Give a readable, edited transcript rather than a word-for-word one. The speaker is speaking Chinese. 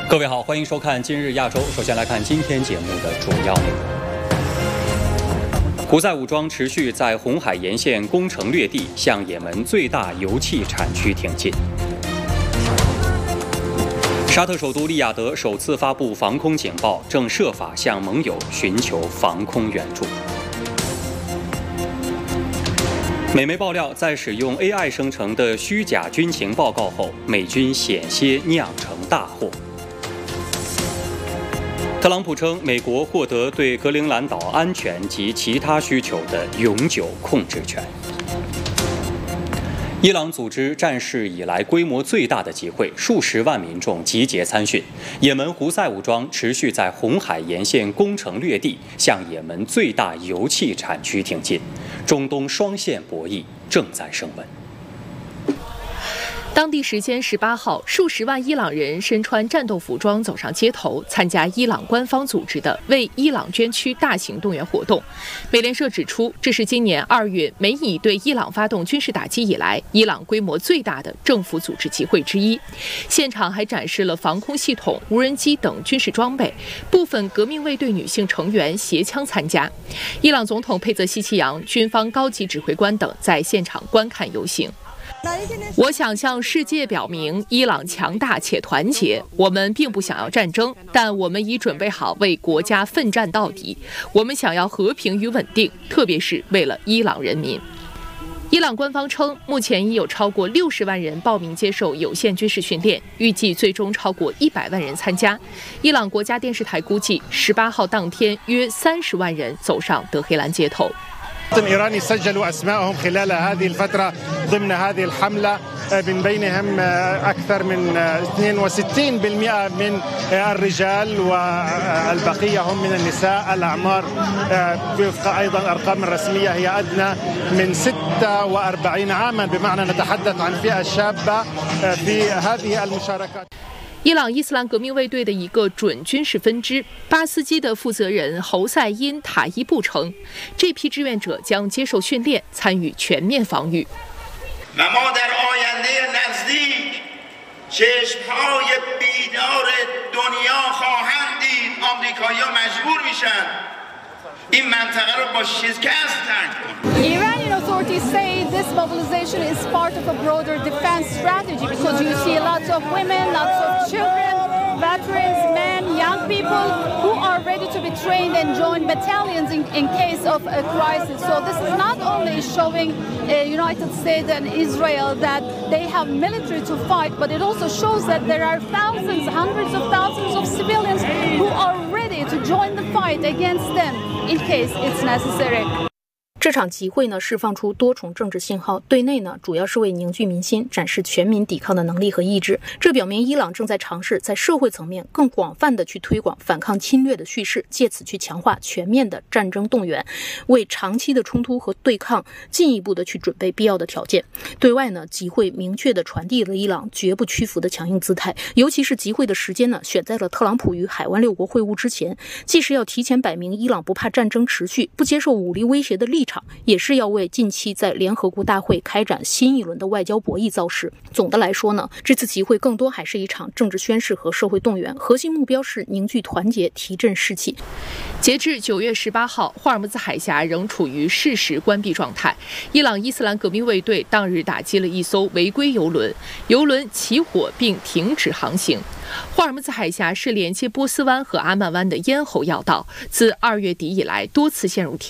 各位好，欢迎收看今日亚洲。首先来看今天节目的主要内容。胡塞武装持续在红海沿线攻城略地，向也门最大油气产区挺进。沙特首都利雅得首次发布防空警报，正设法向盟友寻求防空援助。美媒爆料，在使用 AI 生成的虚假军情报告后，美军险些酿成大祸。特朗普称，美国获得对格陵兰岛安全及其他需求的永久控制权。伊朗组织战事以来规模最大的集会，数十万民众集结参训。也门胡塞武装持续在红海沿线攻城略地，向也门最大油气产区挺进。中东双线博弈正在升温。 当地时间18号，数十万伊朗人身穿战斗服装走上街头，参加伊朗官方组织的为伊朗捐躯大型动员活动。美联社指出，这是今年2月美以对伊朗发动军事打击以来，伊朗规模最大的政府组织集会之一。现场还展示了防空系统、无人机等军事装备，部分革命卫队女性成员携枪参加。伊朗总统佩泽希奇扬、军方高级指挥官等在现场观看游行。我想向世界表明，伊朗强大且团结。我们并不想要战争，但我们已准备好为国家奋战到底。我们想要和平与稳定，特别是为了伊朗人民。伊朗官方称，目前已有超过60万人报名接受有限军事训练，预计最终超过100万人参加。伊朗国家电视台估计，18号当天约30万人走上德黑兰街头。 إيراني سجلوا أسماءهم خلال هذه الفترة ضمن هذه الحملة من بينهم أكثر من 62% من الرجال والبقية هم من النساء. الأعمار وفق أيضا الأرقام الرسمية هي أدنى من 46 عاما، بمعنى نتحدث عن فئة شابة في هذه المشاركات。 伊朗伊斯兰革命卫队的一个准军事分支巴斯基的负责人侯赛因塔伊布称，这批志愿者将接受训练，参与全面防御。 Iranian authorities say this mobilization is part of a broader defense strategy because you see lots of women, lots of children, veterans, men, young people who are ready to be trained and join battalions in case of a crisis. So this is not only showing United States and Israel that they have military to fight, but it also shows that there are thousands, hundreds of thousands of civilians who are ready to join the fight against them in case it's necessary. 这场集会呢，释放出多重政治信号。对内呢，主要是为凝聚民心，展示全民抵抗的能力和意志。这表明伊朗正在尝试在社会层面更广泛的去推广反抗侵略的叙事，借此去强化全面的战争动员，为长期的冲突和对抗进一步的去准备必要的条件。对外呢，集会明确的传递了伊朗绝不屈服的强硬姿态，尤其是集会的时间呢，选在了特朗普与海湾6国会晤之前，既是要提前摆明伊朗不怕战争持续、不接受武力威胁的立场，也是要为近期在联合国大会开展新一轮的外交博弈造势。总的来说呢，这次集会更多还是一场政治宣示和社会动员，核心目标是凝聚团结，提振士气。 截至9月18号，霍尔木兹海峡仍处于适时关闭状态。伊朗伊斯兰革命卫队当日打击了一艘违规油轮，油轮起火并停止航行。霍尔木兹海峡是连接波斯湾和阿曼湾的咽喉要道，自2月底以来多次陷入停